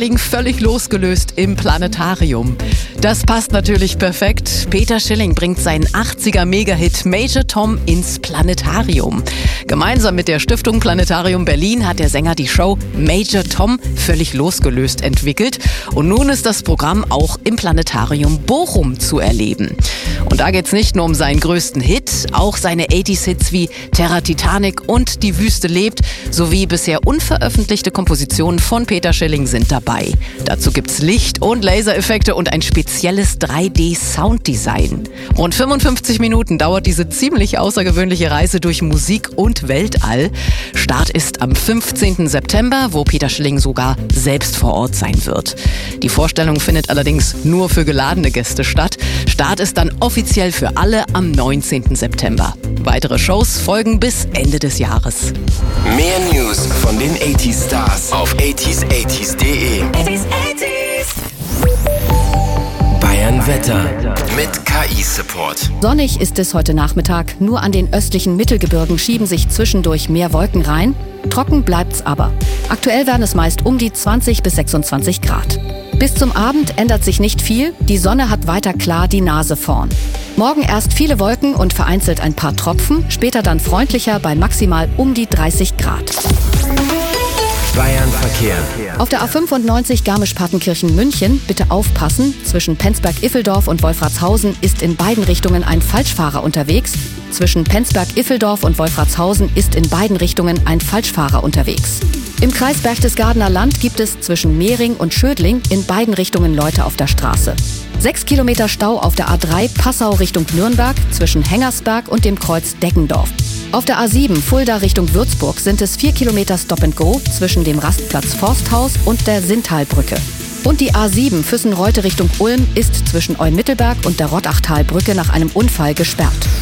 Völlig losgelöst im Planetarium. Das passt natürlich perfekt. Peter Schilling bringt seinen 80er Mega-Hit Major Tom ins Planetarium. Gemeinsam mit der Stiftung Planetarium Berlin hat der Sänger die Show Major Tom völlig losgelöst entwickelt. Und nun ist das Programm auch im Planetarium Bochum zu erleben. Und da geht's nicht nur um seinen größten Hit, auch seine 80s-Hits wie Terra Titanic und Die Wüste lebt, sowie bisher unveröffentlichte Kompositionen von Peter Schilling sind dabei. Dazu gibt's Licht- und Lasereffekte und ein spezielles 3D-Sounddesign. Rund 55 Minuten dauert diese ziemlich außergewöhnliche Reise durch Musik und Weltall. Start ist am 15. September, wo Peter Schilling sogar selbst vor Ort sein wird. Die Vorstellung findet allerdings nur für geladene Gäste statt. Start ist dann offiziell für alle am 19. September. Weitere Shows folgen bis Ende des Jahres. Mehr News von den 80s Stars auf 80s80s.de. Bayern Wetter mit KI-Support. Sonnig ist es heute Nachmittag. Nur an den östlichen Mittelgebirgen schieben sich zwischendurch mehr Wolken rein. Trocken bleibt's aber. Aktuell werden es meist um die 20 bis 26 Grad. Bis zum Abend ändert sich nicht viel. Die Sonne hat weiter klar die Nase vorn. Morgen erst viele Wolken und vereinzelt ein paar Tropfen, später dann freundlicher bei maximal um die 30 Grad. Bayern Verkehr. Auf der A95 Garmisch-Partenkirchen-München bitte aufpassen. Zwischen Penzberg-Iffeldorf und Wolfratshausen ist in beiden Richtungen ein Falschfahrer unterwegs. Zwischen Penzberg-Iffeldorf und Wolfratshausen ist in beiden Richtungen ein Falschfahrer unterwegs. Im Kreis Berchtesgadener Land gibt es zwischen Mehring und Schödling in beiden Richtungen Leute auf der Straße. 6 Kilometer Stau auf der A3 Passau Richtung Nürnberg zwischen Hengersberg und dem Kreuz Deggendorf. Auf der A7 Fulda Richtung Würzburg sind es 4 Kilometer Stop and Go zwischen dem Rastplatz Forsthaus und der Sinntalbrücke. Und die A7 Füssen-Reute Richtung Ulm ist zwischen Eumittelberg und der Rottachtalbrücke nach einem Unfall gesperrt.